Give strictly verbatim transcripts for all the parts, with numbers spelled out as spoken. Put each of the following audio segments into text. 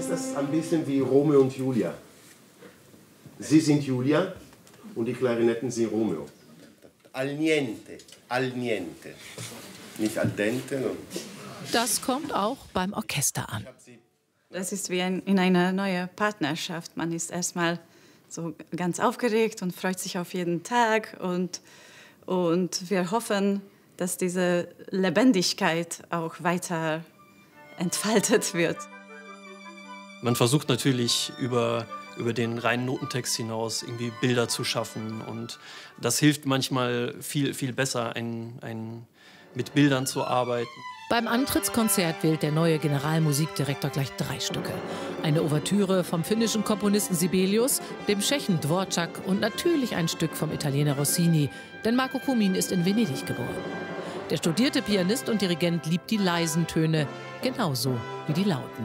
ist das ein bisschen wie Romeo und Julia. Sie sind Julia und die Klarinetten sind Romeo. Al niente, al niente. Nicht al dente. No. Das kommt auch beim Orchester an. Das ist wie ein, in einer neuen Partnerschaft. Man ist erstmal so ganz aufgeregt und freut sich auf jeden Tag. Und, und wir hoffen, dass diese Lebendigkeit auch weiter entfaltet wird. Man versucht natürlich über, über den reinen Notentext hinaus irgendwie Bilder zu schaffen. Und das hilft manchmal viel, viel besser, ein, ein, mit Bildern zu arbeiten. Beim Antrittskonzert wählt der neue Generalmusikdirektor gleich drei Stücke. Eine Ouvertüre vom finnischen Komponisten Sibelius, dem Tschechen Dvorak und natürlich ein Stück vom Italiener Rossini. Denn Marco Cumin ist in Venedig geboren. Der studierte Pianist und Dirigent liebt die leisen Töne, genauso wie die lauten.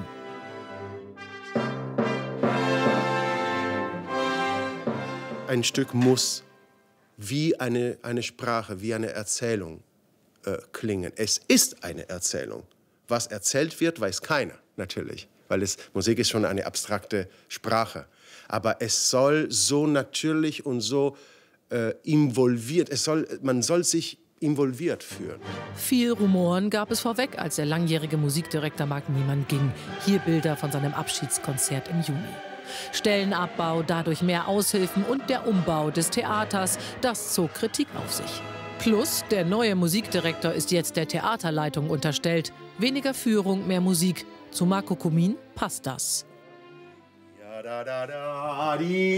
Ein Stück muss wie eine, eine Sprache, wie eine Erzählung äh, klingen. Es ist eine Erzählung. Was erzählt wird, weiß keiner, natürlich. Weil es, Musik ist schon eine abstrakte Sprache. Aber es soll so natürlich und so äh, involviert, es soll, man soll sich involviert fühlen. Viel Rumoren gab es vorweg, als der langjährige Musikdirektor Marc Niemann ging. Hier Bilder von seinem Abschiedskonzert im Juni. Stellenabbau, dadurch mehr Aushilfen und der Umbau des Theaters, das zog Kritik auf sich. Plus, der neue Musikdirektor ist jetzt der Theaterleitung unterstellt. Weniger Führung, mehr Musik. Zu Marco Cumin passt das. Da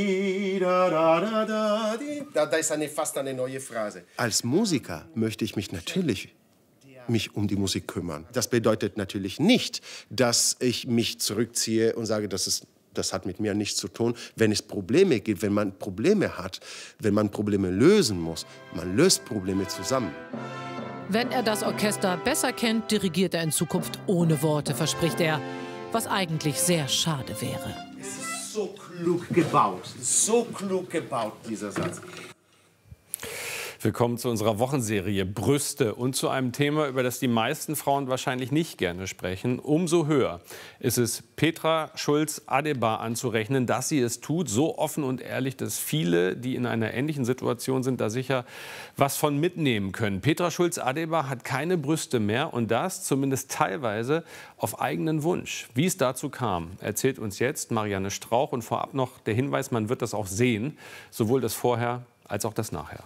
ist eine, fast eine neue Phrase. Als Musiker möchte ich mich natürlich mich um die Musik kümmern. Das bedeutet natürlich nicht, dass ich mich zurückziehe und sage, das ist Das hat mit mir nichts zu tun. Wenn es Probleme gibt, wenn man Probleme hat, wenn man Probleme lösen muss, man löst Probleme zusammen. Wenn er das Orchester besser kennt, dirigiert er in Zukunft ohne Worte, verspricht er. Was eigentlich sehr schade wäre. Es ist so klug gebaut, so klug gebaut, dieser Satz. Willkommen zu unserer Wochenserie Brüste und zu einem Thema, über das die meisten Frauen wahrscheinlich nicht gerne sprechen. Umso höher ist es Petra Schulz-Adebar anzurechnen, dass sie es tut, so offen und ehrlich, dass viele, die in einer ähnlichen Situation sind, da sicher was von mitnehmen können. Petra Schulz-Adebar hat keine Brüste mehr und das zumindest teilweise auf eigenen Wunsch. Wie es dazu kam, erzählt uns jetzt Marianne Strauch und vorab noch der Hinweis, man wird das auch sehen, sowohl das Vorher als auch das Nachher.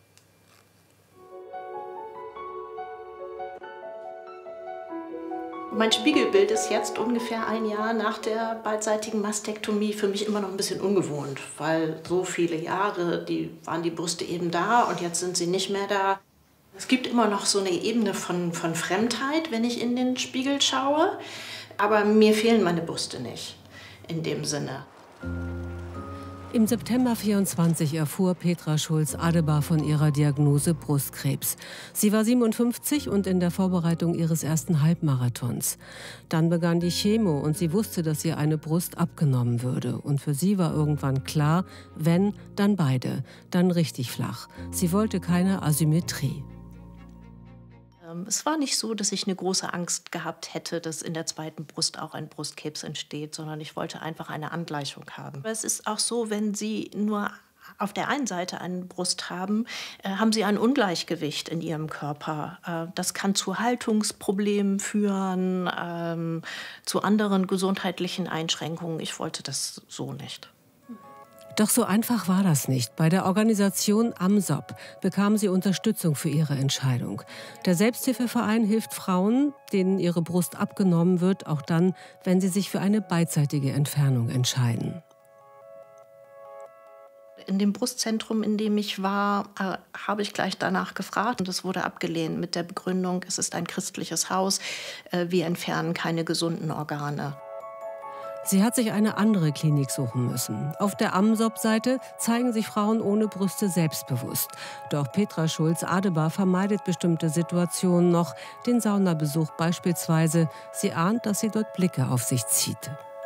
Mein Spiegelbild ist jetzt ungefähr ein Jahr nach der beidseitigen Mastektomie für mich immer noch ein bisschen ungewohnt, weil so viele Jahre, die waren die Brüste eben da und jetzt sind sie nicht mehr da. Es gibt immer noch so eine Ebene von, von Fremdheit, wenn ich in den Spiegel schaue, aber mir fehlen meine Brüste nicht in dem Sinne. Im September vierundzwanzig erfuhr Petra Schulz-Adebar von ihrer Diagnose Brustkrebs. Sie war siebenundfünfzig und in der Vorbereitung ihres ersten Halbmarathons. Dann begann die Chemo und sie wusste, dass ihr eine Brust abgenommen würde. Und für sie war irgendwann klar, wenn, dann beide, dann richtig flach. Sie wollte keine Asymmetrie. Es war nicht so, dass ich eine große Angst gehabt hätte, dass in der zweiten Brust auch ein Brustkrebs entsteht, sondern ich wollte einfach eine Angleichung haben. Es ist auch so, wenn Sie nur auf der einen Seite eine Brust haben, äh, haben Sie ein Ungleichgewicht in Ihrem Körper. Äh, das kann zu Haltungsproblemen führen, ähm, zu anderen gesundheitlichen Einschränkungen. Ich wollte das so nicht. Doch so einfach war das nicht. Bei der Organisation A M S O P bekam sie Unterstützung für ihre Entscheidung. Der Selbsthilfeverein hilft Frauen, denen ihre Brust abgenommen wird, auch dann, wenn sie sich für eine beidseitige Entfernung entscheiden. In dem Brustzentrum, in dem ich war, äh, habe ich gleich danach gefragt und es wurde abgelehnt mit der Begründung, es ist ein christliches Haus, äh, wir entfernen keine gesunden Organe. Sie hat sich eine andere Klinik suchen müssen. Auf der A M S O P-Seite zeigen sich Frauen ohne Brüste selbstbewusst. Doch Petra Schulz-Adebar vermeidet bestimmte Situationen noch, den Saunabesuch beispielsweise. Sie ahnt, dass sie dort Blicke auf sich zieht.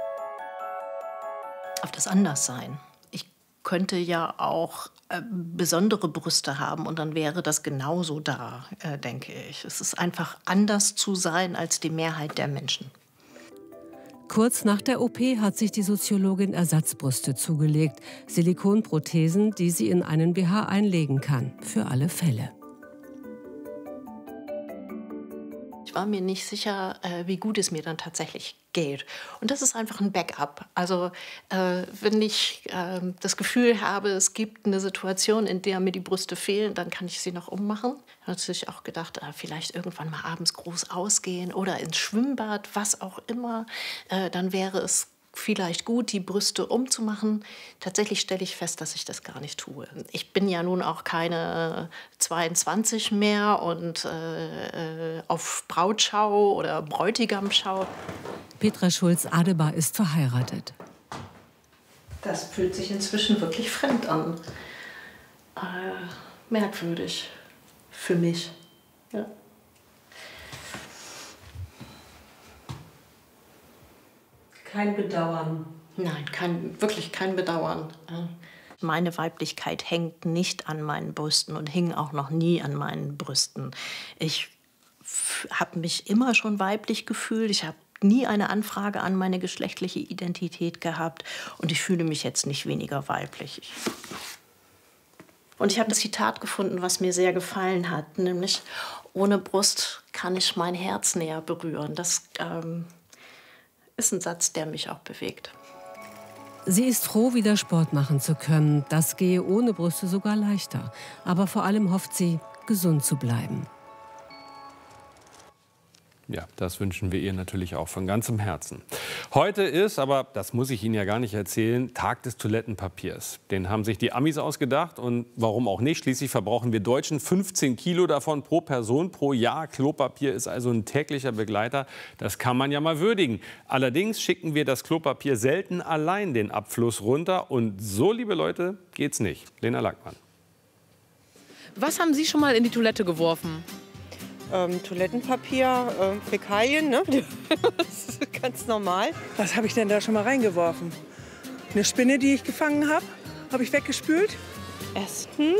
Auf das Anderssein. Ich könnte ja auch äh, besondere Brüste haben und dann wäre das genauso da, äh, denke ich. Es ist einfach anders zu sein als die Mehrheit der Menschen. Kurz nach der O P hat sich die Soziologin Ersatzbrüste zugelegt. Silikonprothesen, die sie in einen B H einlegen kann. Für alle Fälle. Ich war mir nicht sicher, wie gut es mir dann tatsächlich geht. Und das ist einfach ein Backup. Also äh, wenn ich äh, das Gefühl habe, es gibt eine Situation, in der mir die Brüste fehlen, dann kann ich sie noch ummachen. Ich habe natürlich auch gedacht, äh, vielleicht irgendwann mal abends groß ausgehen oder ins Schwimmbad, was auch immer. Äh, dann wäre es vielleicht gut, die Brüste umzumachen. Tatsächlich stelle ich fest, dass ich das gar nicht tue. Ich bin ja nun auch keine zweiundzwanzig mehr und äh, auf Brautschau oder Bräutigamschau. Petra Schulz-Adebar ist verheiratet. Das fühlt sich inzwischen wirklich fremd an. Äh, merkwürdig für mich. Ja. Kein Bedauern. Nein, kein, wirklich kein Bedauern. Meine Weiblichkeit hängt nicht an meinen Brüsten und hing auch noch nie an meinen Brüsten. Ich habe mich immer schon weiblich gefühlt. Ich habe nie eine Anfrage an meine geschlechtliche Identität gehabt. Und ich fühle mich jetzt nicht weniger weiblich. Und ich habe das Zitat gefunden, was mir sehr gefallen hat. Nämlich, ohne Brust kann ich mein Herz näher berühren. Das ähm, ist ein Satz, der mich auch bewegt. Sie ist froh, wieder Sport machen zu können. Das gehe ohne Brüste sogar leichter. Aber vor allem hofft sie, gesund zu bleiben. Ja, das wünschen wir ihr natürlich auch von ganzem Herzen. Heute ist, aber das muss ich Ihnen ja gar nicht erzählen, Tag des Toilettenpapiers. Den haben sich die Amis ausgedacht und warum auch nicht. Schließlich verbrauchen wir Deutschen fünfzehn Kilo davon pro Person pro Jahr. Klopapier ist also ein täglicher Begleiter. Das kann man ja mal würdigen. Allerdings schicken wir das Klopapier selten allein den Abfluss runter. Und so, liebe Leute, geht's nicht. Lena Lackmann. Was haben Sie schon mal in die Toilette geworfen? Ähm, Toilettenpapier, ähm, Fäkalien, ne? Das ist ganz normal. Was habe ich denn da schon mal reingeworfen? Eine Spinne, die ich gefangen habe, habe ich weggespült. Essen?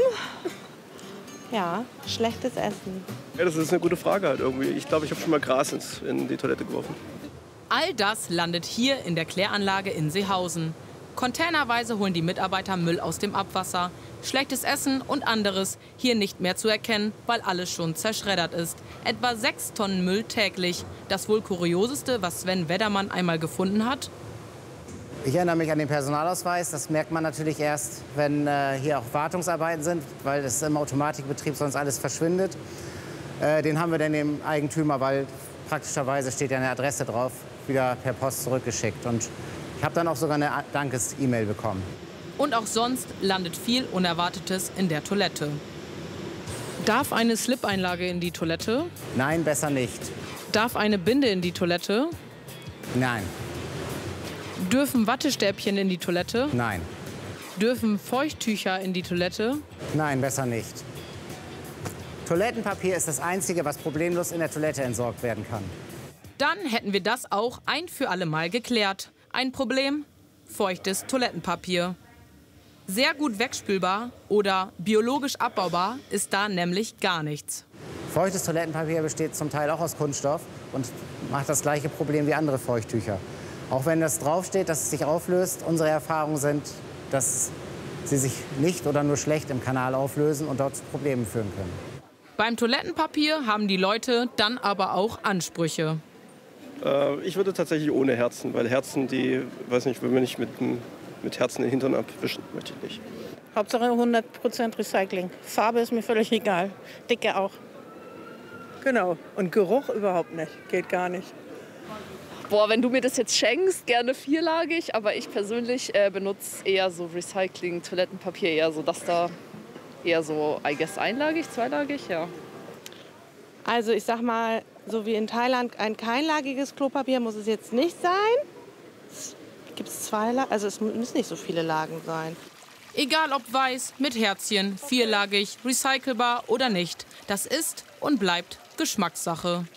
Ja, schlechtes Essen. Ja, das ist eine gute Frage halt irgendwie. Ich glaube, ich habe schon mal Gras ins, in die Toilette geworfen. All das landet hier in der Kläranlage in Seehausen. Containerweise holen die Mitarbeiter Müll aus dem Abwasser. Schlechtes Essen und anderes hier nicht mehr zu erkennen, weil alles schon zerschreddert ist. Etwa sechs Tonnen Müll täglich. Das wohl kurioseste, was Sven Weddermann einmal gefunden hat? Ich erinnere mich an den Personalausweis. Das merkt man natürlich erst, wenn äh, hier auch Wartungsarbeiten sind, weil das im Automatikbetrieb sonst alles verschwindet. Äh, den haben wir dann dem Eigentümer, weil praktischerweise steht ja eine Adresse drauf, wieder per Post zurückgeschickt. Und ich habe dann auch sogar eine Dankes-E-Mail bekommen. Und auch sonst landet viel Unerwartetes in der Toilette. Darf eine Slip-Einlage in die Toilette? Nein, besser nicht. Darf eine Binde in die Toilette? Nein. Dürfen Wattestäbchen in die Toilette? Nein. Dürfen Feuchttücher in die Toilette? Nein, besser nicht. Toilettenpapier ist das Einzige, was problemlos in der Toilette entsorgt werden kann. Dann hätten wir das auch ein für alle Mal geklärt. Ein Problem? Feuchtes Toilettenpapier. Sehr gut wegspülbar oder biologisch abbaubar ist da nämlich gar nichts. Feuchtes Toilettenpapier besteht zum Teil auch aus Kunststoff und macht das gleiche Problem wie andere Feuchttücher. Auch wenn das draufsteht, dass es sich auflöst, unsere Erfahrungen sind, dass sie sich nicht oder nur schlecht im Kanal auflösen und dort zu Problemen führen können. Beim Toilettenpapier haben die Leute dann aber auch Ansprüche. Äh, ich würde tatsächlich ohne Herzen, weil Herzen, die, weiß nicht, wenn wir nicht mit, mit Herzen den Hintern abwischen, möchte ich nicht. Hauptsache hundert Prozent Recycling. Farbe ist mir völlig egal. Dicke auch. Genau. Und Geruch überhaupt nicht. Geht gar nicht. Boah, wenn du mir das jetzt schenkst, gerne vierlagig. Aber ich persönlich äh, benutze eher so Recycling, Toilettenpapier, eher so das da. Eher so, I guess, einlagig, zweilagig, ja. Also ich sag mal, so wie in Thailand ein keinlagiges Klopapier muss es jetzt nicht sein. Gibt es zwei Lagen? Also es müssen nicht so viele Lagen sein. Egal ob weiß, mit Herzchen, vierlagig, recycelbar oder nicht. Das ist und bleibt Geschmackssache.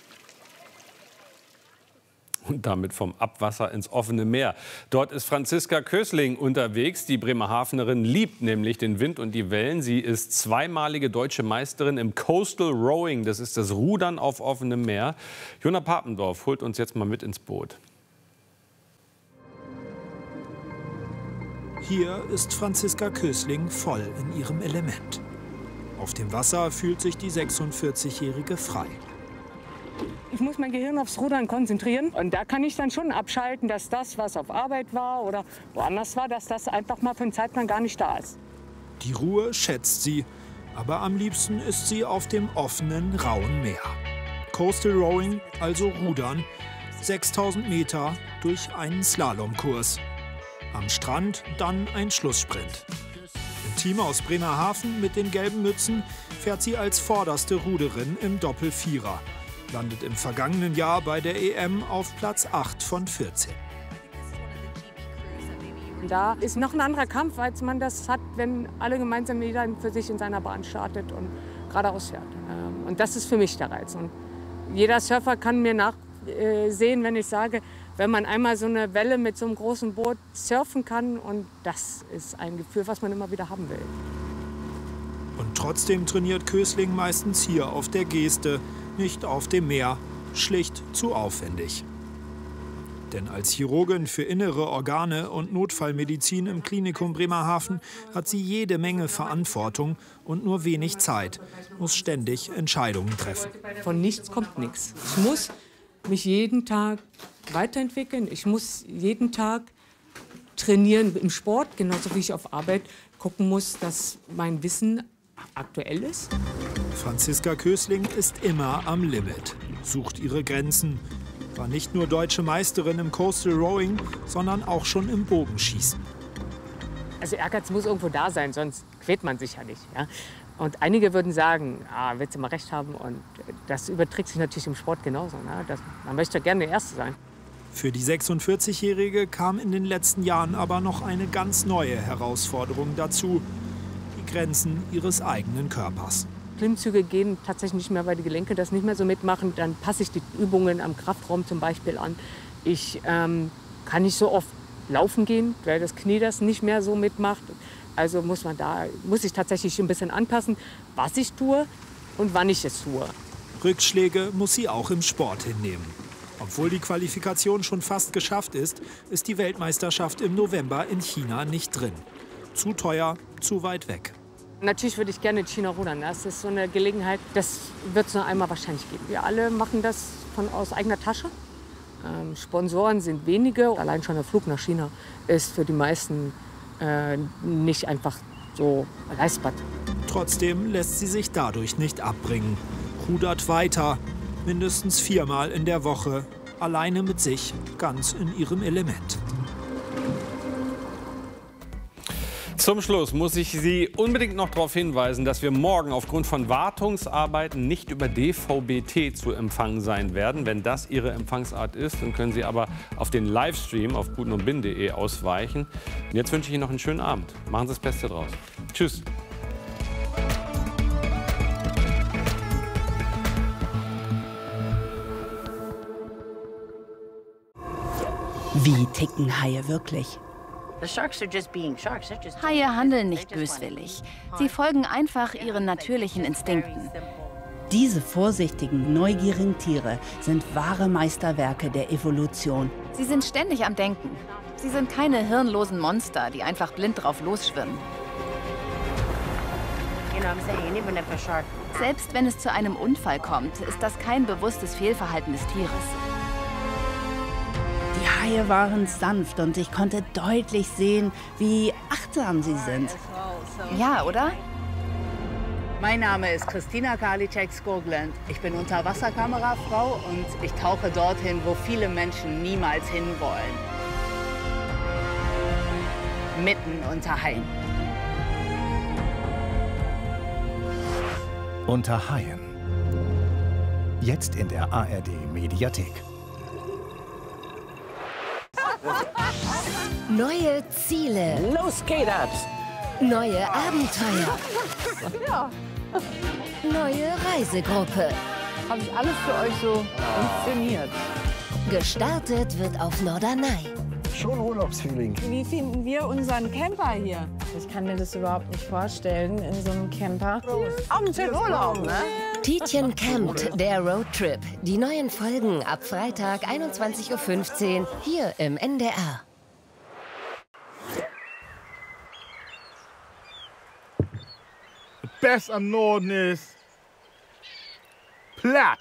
Und damit vom Abwasser ins offene Meer. Dort ist Franziska Kösling unterwegs. Die Bremerhavenerin liebt nämlich den Wind und die Wellen. Sie ist zweimalige deutsche Meisterin im Coastal Rowing. Das ist das Rudern auf offenem Meer. Jona Papendorf holt uns jetzt mal mit ins Boot. Hier ist Franziska Kösling voll in ihrem Element. Auf dem Wasser fühlt sich die sechsundvierzigjährige frei. Ich muss mein Gehirn aufs Rudern konzentrieren. Und da kann ich dann schon abschalten, dass das, was auf Arbeit war oder woanders war, dass das einfach mal für einen Zeitplan gar nicht da ist. Die Ruhe schätzt sie, aber am liebsten ist sie auf dem offenen, rauen Meer. Coastal Rowing, also Rudern, sechstausend Meter durch einen Slalomkurs. Am Strand dann ein Schlusssprint. Im Team aus Bremerhaven mit den gelben Mützen fährt sie als vorderste Ruderin im Doppelvierer. Landet im vergangenen Jahr bei der E M auf Platz acht von vierzehn. Da ist noch ein anderer Kampf, als man das hat, wenn alle gemeinsam jeder für sich in seiner Bahn startet und geradeaus fährt. Und das ist für mich der Reiz. Und jeder Surfer kann mir nachsehen, wenn ich sage, wenn man einmal so eine Welle mit so einem großen Boot surfen kann. Und das ist ein Gefühl, was man immer wieder haben will. Und trotzdem trainiert Kösling meistens hier auf der Geste, nicht auf dem Meer, schlicht zu aufwendig. Denn als Chirurgin für innere Organe und Notfallmedizin im Klinikum Bremerhaven hat sie jede Menge Verantwortung und nur wenig Zeit, muss ständig Entscheidungen treffen. Von nichts kommt nichts. Ich muss mich jeden Tag weiterentwickeln. Ich muss jeden Tag trainieren im Sport, genauso wie ich auf Arbeit gucken muss, dass mein Wissen aktuell ist. Franziska Kösling ist immer am Limit, sucht ihre Grenzen. War nicht nur deutsche Meisterin im Coastal Rowing, sondern auch schon im Bogenschießen. Also Ehrgeiz muss irgendwo da sein, sonst quält man sich ja nicht. Ja? Und einige würden sagen, ah, willst du mal recht haben. Und das überträgt sich natürlich im Sport genauso. Ne? Das, man möchte gerne der Erste sein. Für die sechsundvierzigjährige kam in den letzten Jahren aber noch eine ganz neue Herausforderung dazu. Die Grenzen ihres eigenen Körpers. Klimmzüge gehen tatsächlich nicht mehr, weil die Gelenke das nicht mehr so mitmachen. Dann passe ich die Übungen am Kraftraum zum Beispiel an. Ich ähm, kann nicht so oft laufen gehen, weil das Knie das nicht mehr so mitmacht. Also muss man da muss ich tatsächlich ein bisschen anpassen, was ich tue und wann ich es tue. Rückschläge muss sie auch im Sport hinnehmen. Obwohl die Qualifikation schon fast geschafft ist, ist die Weltmeisterschaft im November in China nicht drin. Zu teuer, zu weit weg. Natürlich würde ich gerne in China rudern. Das ist so eine Gelegenheit, das wird es nur einmal wahrscheinlich geben. Wir alle machen das von, aus eigener Tasche. Ähm, Sponsoren sind wenige. Allein schon der Flug nach China ist für die meisten äh, nicht einfach so leistbar. Trotzdem lässt sie sich dadurch nicht abbringen. Rudert weiter, mindestens viermal in der Woche, alleine mit sich, ganz in ihrem Element. Zum Schluss muss ich Sie unbedingt noch darauf hinweisen, dass wir morgen aufgrund von Wartungsarbeiten nicht über D V B T zu empfangen sein werden. Wenn das Ihre Empfangsart ist, dann können Sie aber auf den Livestream auf guten und bin punkt de ausweichen. Und jetzt wünsche ich Ihnen noch einen schönen Abend. Machen Sie das Beste draus. Tschüss. Wie ticken Haie wirklich? Haie handeln nicht böswillig. Sie folgen einfach ihren natürlichen Instinkten. Diese vorsichtigen, neugierigen Tiere sind wahre Meisterwerke der Evolution. Sie sind ständig am Denken. Sie sind keine hirnlosen Monster, die einfach blind drauf losschwimmen. Selbst wenn es zu einem Unfall kommt, ist das kein bewusstes Fehlverhalten des Tieres. Die Haie waren sanft und ich konnte deutlich sehen, wie achtsam sie sind. Ja, oder? Mein Name ist Christina Karliczek-Skoglund. Ich bin Unterwasserkamerafrau und ich tauche dorthin, wo viele Menschen niemals hinwollen. Mitten unter Haien. Unter Haien. Jetzt in der A R D-Mediathek. Neue Ziele. Los geht das! Neue Abenteuer. Ja. Neue Reisegruppe. Habe ich alles für euch so inszeniert. Gestartet wird auf Norderney. Schon Urlaubsfeeling. Wie finden wir unseren Camper hier? Ich kann mir das überhaupt nicht vorstellen, in so einem Camper. Abends in Urlaub, ne? Tietjen campt, der Roadtrip. Die neuen Folgen ab Freitag einundzwanzig Uhr fünfzehn hier im N D R. Best am Norden ist platt.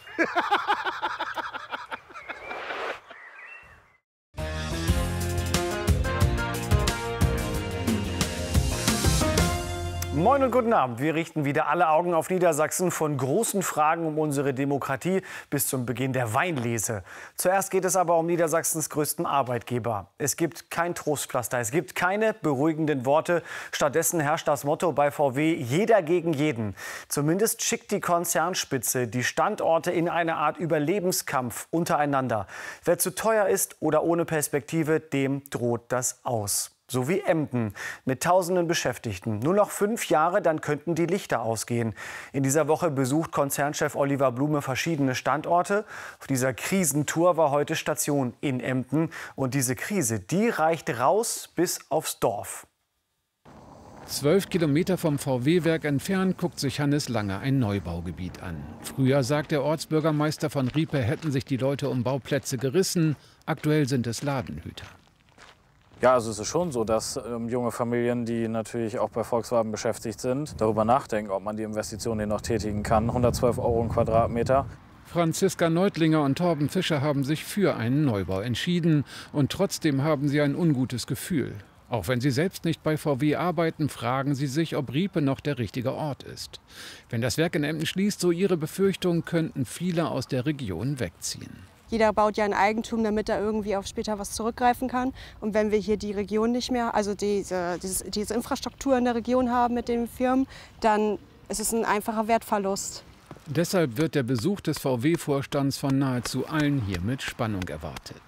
Moin und guten Abend. Wir richten wieder alle Augen auf Niedersachsen, von großen Fragen um unsere Demokratie bis zum Beginn der Weinlese. Zuerst geht es aber um Niedersachsens größten Arbeitgeber. Es gibt kein Trostpflaster, es gibt keine beruhigenden Worte. Stattdessen herrscht das Motto bei V W: jeder gegen jeden. Zumindest schickt die Konzernspitze die Standorte in eine Art Überlebenskampf untereinander. Wer zu teuer ist oder ohne Perspektive, dem droht das aus. So wie Emden mit tausenden Beschäftigten. Nur noch fünf Jahre, dann könnten die Lichter ausgehen. In dieser Woche besucht Konzernchef Oliver Blume verschiedene Standorte. Auf dieser Krisentour war heute Station in Emden. Und diese Krise, die reicht raus bis aufs Dorf. Zwölf Kilometer vom V W-Werk entfernt guckt sich Hannes Lange ein Neubaugebiet an. Früher, sagt der Ortsbürgermeister von Riepe, hätten sich die Leute um Bauplätze gerissen. Aktuell sind es Ladenhüter. Ja, also es ist schon so, dass ähm, junge Familien, die natürlich auch bei Volkswagen beschäftigt sind, darüber nachdenken, ob man die Investitionen noch tätigen kann. hundertzwölf Euro im Quadratmeter. Franziska Neutlinger und Torben Fischer haben sich für einen Neubau entschieden. Und trotzdem haben sie ein ungutes Gefühl. Auch wenn sie selbst nicht bei V W arbeiten, fragen sie sich, ob Riepe noch der richtige Ort ist. Wenn das Werk in Emden schließt, so ihre Befürchtung, könnten viele aus der Region wegziehen. Jeder baut ja ein Eigentum, damit er irgendwie auf später was zurückgreifen kann. Und wenn wir hier die Region nicht mehr, also diese, diese, diese Infrastruktur in der Region haben mit den Firmen, dann ist es ein einfacher Wertverlust. Deshalb wird der Besuch des V W-Vorstands von nahezu allen hier mit Spannung erwartet.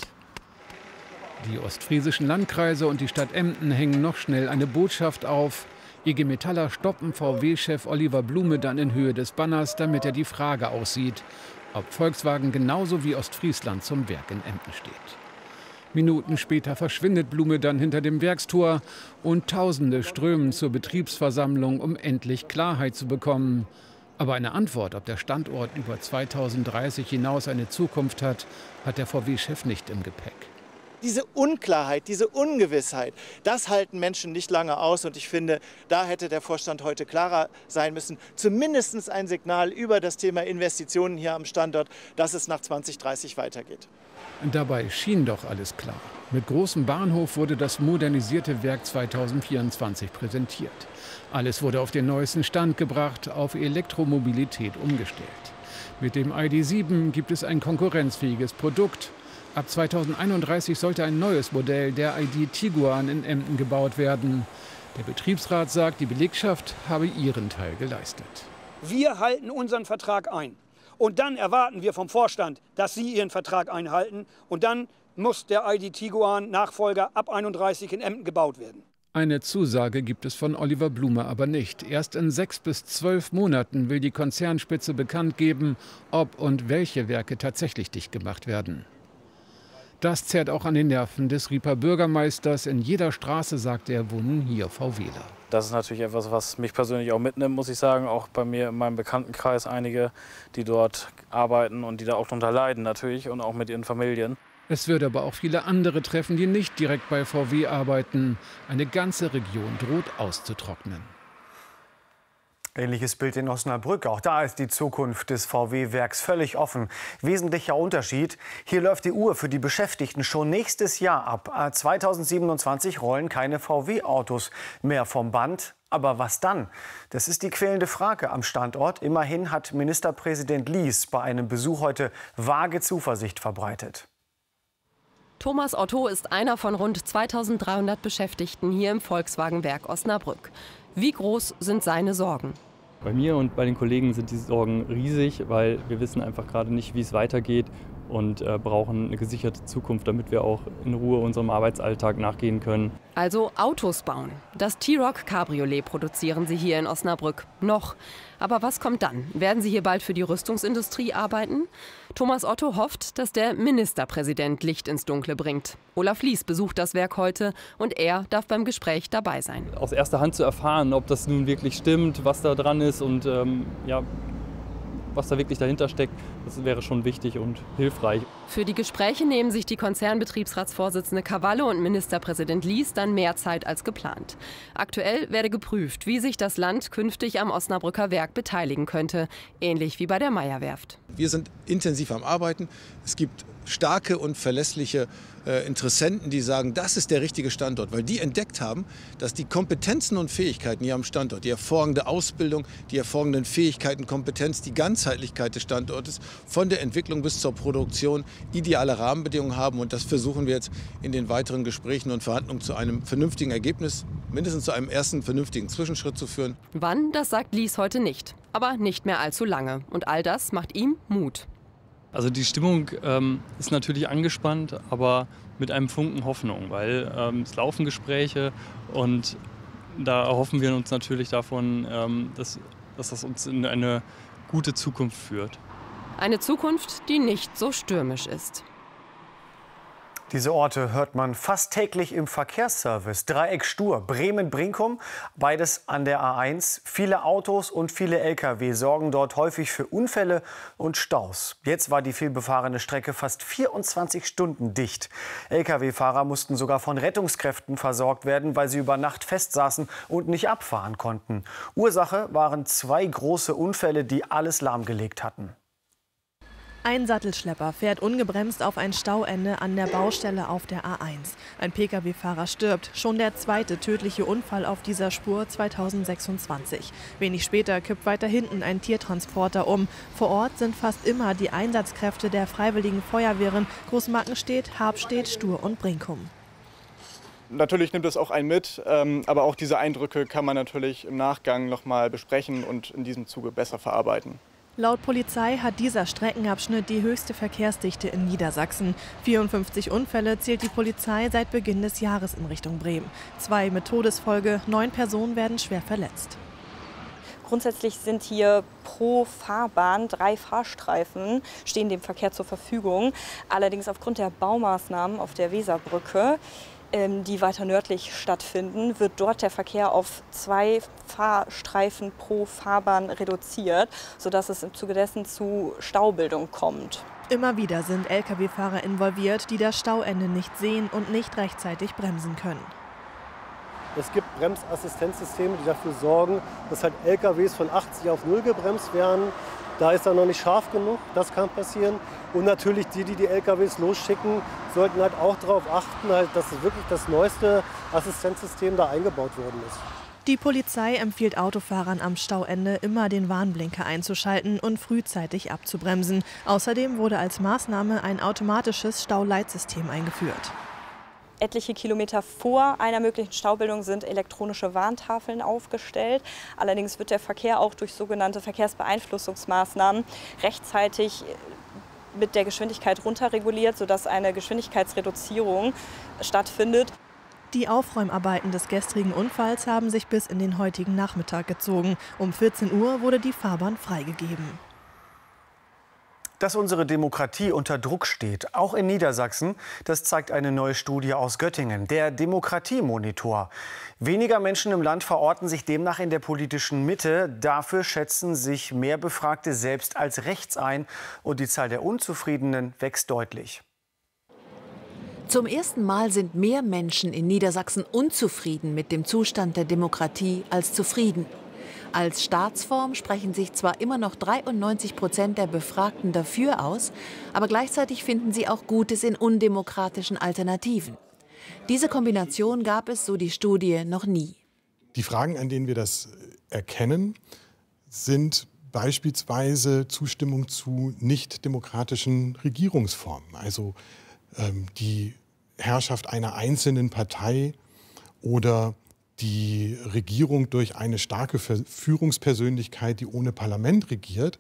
Die ostfriesischen Landkreise und die Stadt Emden hängen noch schnell eine Botschaft auf. I G Metaller stoppen V W-Chef Oliver Blume dann in Höhe des Banners, damit er die Frage aussieht, ob Volkswagen genauso wie Ostfriesland zum Werk in Emden steht. Minuten später verschwindet Blume dann hinter dem Werkstor und Tausende strömen zur Betriebsversammlung, um endlich Klarheit zu bekommen. Aber eine Antwort, ob der Standort über zweitausenddreißig hinaus eine Zukunft hat, hat der V W-Chef nicht im Gepäck. Diese Unklarheit, diese Ungewissheit, das halten Menschen nicht lange aus. Und ich finde, da hätte der Vorstand heute klarer sein müssen. Zumindest ein Signal über das Thema Investitionen hier am Standort, dass es nach zwanzig dreißig weitergeht. Dabei schien doch alles klar. Mit großem Bahnhof wurde das modernisierte Werk zweitausendvierundzwanzig präsentiert. Alles wurde auf den neuesten Stand gebracht, auf Elektromobilität umgestellt. Mit dem I D sieben gibt es ein konkurrenzfähiges Produkt. Ab zweitausendeinunddreißig sollte ein neues Modell, der I D Tiguan, in Emden gebaut werden. Der Betriebsrat sagt, die Belegschaft habe ihren Teil geleistet. Wir halten unseren Vertrag ein. Und dann erwarten wir vom Vorstand, dass Sie Ihren Vertrag einhalten. Und dann muss der I D Tiguan Nachfolger ab einunddreißig in Emden gebaut werden. Eine Zusage gibt es von Oliver Blume aber nicht. Erst in sechs bis zwölf Monaten will die Konzernspitze bekannt geben, ob und welche Werke tatsächlich dicht gemacht werden. Das zerrt auch an den Nerven des Rieper Bürgermeisters. In jeder Straße, sagt er, wohnen hier VWler. Das ist natürlich etwas, was mich persönlich auch mitnimmt, muss ich sagen. Auch bei mir in meinem Bekanntenkreis einige, die dort arbeiten und die da auch drunter leiden natürlich und auch mit ihren Familien. Es wird aber auch viele andere treffen, die nicht direkt bei V W arbeiten. Eine ganze Region droht auszutrocknen. Ähnliches Bild in Osnabrück. Auch da ist die Zukunft des V W-Werks völlig offen. Wesentlicher Unterschied: Hier läuft die Uhr für die Beschäftigten schon nächstes Jahr ab. zweitausendsiebenundzwanzig rollen keine V W-Autos mehr vom Band. Aber was dann? Das ist die quälende Frage am Standort. Immerhin hat Ministerpräsident Lies bei einem Besuch heute vage Zuversicht verbreitet. Thomas Otto ist einer von rund zweitausenddreihundert Beschäftigten hier im Volkswagen-Werk Osnabrück. Wie groß sind seine Sorgen? Bei mir und bei den Kollegen sind die Sorgen riesig, weil wir wissen einfach gerade nicht, wie es weitergeht und äh, brauchen eine gesicherte Zukunft, damit wir auch in Ruhe unserem Arbeitsalltag nachgehen können. Also Autos bauen. Das T-Roc Cabriolet produzieren sie hier in Osnabrück. Noch. Aber was kommt dann? Werden sie hier bald für die Rüstungsindustrie arbeiten? Thomas Otto hofft, dass der Ministerpräsident Licht ins Dunkle bringt. Olaf Lies besucht das Werk heute und er darf beim Gespräch dabei sein. Aus erster Hand zu erfahren, ob das nun wirklich stimmt, was da dran ist und ähm, ja, was da wirklich dahinter steckt, das wäre schon wichtig und hilfreich. Für die Gespräche nehmen sich die Konzernbetriebsratsvorsitzende Cavallo und Ministerpräsident Lies dann mehr Zeit als geplant. Aktuell werde geprüft, wie sich das Land künftig am Osnabrücker Werk beteiligen könnte, ähnlich wie bei der Meyer-Werft. Wir sind intensiv am Arbeiten. Es gibt starke und verlässliche äh, Interessenten, die sagen, das ist der richtige Standort, weil die entdeckt haben, dass die Kompetenzen und Fähigkeiten hier am Standort, die hervorragende Ausbildung, die hervorragenden Fähigkeiten, Kompetenz, die Ganzheitlichkeit des Standortes von der Entwicklung bis zur Produktion ideale Rahmenbedingungen haben. Und das versuchen wir jetzt in den weiteren Gesprächen und Verhandlungen zu einem vernünftigen Ergebnis, mindestens zu einem ersten vernünftigen Zwischenschritt zu führen. Wann, das sagt Lies heute nicht, aber nicht mehr allzu lange. Und all das macht ihm Mut. Also die Stimmung ähm, ist natürlich angespannt, aber mit einem Funken Hoffnung, weil ähm, es laufen Gespräche und da erhoffen wir uns natürlich davon, ähm, dass, dass das uns in eine gute Zukunft führt. Eine Zukunft, die nicht so stürmisch ist. Diese Orte hört man fast täglich im Verkehrsservice. Dreieck Stur, Bremen-Brinkum, beides an der A eins. Viele Autos und viele L K W sorgen dort häufig für Unfälle und Staus. Jetzt war die vielbefahrene Strecke fast vierundzwanzig Stunden dicht. L K W-Fahrer mussten sogar von Rettungskräften versorgt werden, weil sie über Nacht festsaßen und nicht abfahren konnten. Ursache waren zwei große Unfälle, die alles lahmgelegt hatten. Ein Sattelschlepper fährt ungebremst auf ein Stauende an der Baustelle auf der A eins. Ein Pkw Fahrer stirbt. Schon der zweite tödliche Unfall auf dieser Spur zweitausendsechsundzwanzig. Wenig später kippt weiter hinten ein Tiertransporter um. Vor Ort sind fast immer die Einsatzkräfte der Freiwilligen Feuerwehren Großmarkenstedt, Habstedt, Stur und Brinkum. Natürlich nimmt es auch einen mit, aber auch diese Eindrücke kann man natürlich im Nachgang noch mal besprechen und in diesem Zuge besser verarbeiten. Laut Polizei hat dieser Streckenabschnitt die höchste Verkehrsdichte in Niedersachsen. vierundfünfzig Unfälle zählt die Polizei seit Beginn des Jahres in Richtung Bremen. Zwei mit Todesfolge, neun Personen werden schwer verletzt. Grundsätzlich sind hier pro Fahrbahn drei Fahrstreifen, stehen dem Verkehr zur Verfügung. Allerdings aufgrund der Baumaßnahmen auf der Weserbrücke, die weiter nördlich stattfinden, wird dort der Verkehr auf zwei Fahrstreifen pro Fahrbahn reduziert, sodass es im Zuge dessen zu Staubildung kommt. Immer wieder sind L K W-Fahrer involviert, die das Stauende nicht sehen und nicht rechtzeitig bremsen können. Es gibt Bremsassistenzsysteme, die dafür sorgen, dass halt L K Ws von achtzig auf null gebremst werden. Da ist er noch nicht scharf genug, das kann passieren. Und natürlich die, die die L K Ws losschicken, sollten halt auch darauf achten, halt, dass wirklich das neueste Assistenzsystem da eingebaut worden ist. Die Polizei empfiehlt Autofahrern am Stauende immer den Warnblinker einzuschalten und frühzeitig abzubremsen. Außerdem wurde als Maßnahme ein automatisches Stauleitsystem eingeführt. Etliche Kilometer vor einer möglichen Staubildung sind elektronische Warntafeln aufgestellt. Allerdings wird der Verkehr auch durch sogenannte Verkehrsbeeinflussungsmaßnahmen rechtzeitig mit der Geschwindigkeit runterreguliert, sodass eine Geschwindigkeitsreduzierung stattfindet. Die Aufräumarbeiten des gestrigen Unfalls haben sich bis in den heutigen Nachmittag gezogen. Um vierzehn Uhr wurde die Fahrbahn freigegeben. Dass unsere Demokratie unter Druck steht, auch in Niedersachsen, das zeigt eine neue Studie aus Göttingen, der Demokratiemonitor. Weniger Menschen im Land verorten sich demnach in der politischen Mitte. Dafür schätzen sich mehr Befragte selbst als rechts ein. Und die Zahl der Unzufriedenen wächst deutlich. Zum ersten Mal sind mehr Menschen in Niedersachsen unzufrieden mit dem Zustand der Demokratie als zufrieden. Als Staatsform sprechen sich zwar immer noch dreiundneunzig Prozent der Befragten dafür aus, aber gleichzeitig finden sie auch Gutes in undemokratischen Alternativen. Diese Kombination gab es, so die Studie, noch nie. Die Fragen, an denen wir das erkennen, sind beispielsweise Zustimmung zu nicht-demokratischen Regierungsformen, also ähm, die Herrschaft einer einzelnen Partei oder die Regierung durch eine starke Führungspersönlichkeit, die ohne Parlament regiert,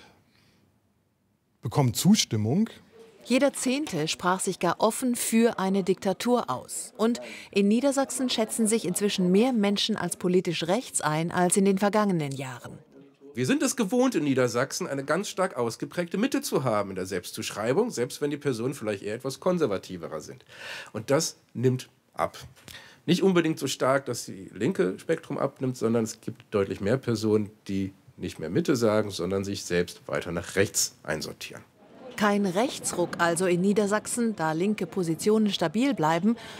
bekommt Zustimmung. Jeder Zehnte sprach sich gar offen für eine Diktatur aus. Und in Niedersachsen schätzen sich inzwischen mehr Menschen als politisch rechts ein als in den vergangenen Jahren. Wir sind es gewohnt, in Niedersachsen eine ganz stark ausgeprägte Mitte zu haben in der Selbstzuschreibung, selbst wenn die Personen vielleicht eher etwas konservativerer sind. Und das nimmt ab. Nicht unbedingt so stark, dass die linke Spektrum abnimmt, sondern es gibt deutlich mehr Personen, die nicht mehr Mitte sagen, sondern sich selbst weiter nach rechts einsortieren. Kein Rechtsruck also in Niedersachsen, da linke Positionen stabil bleiben,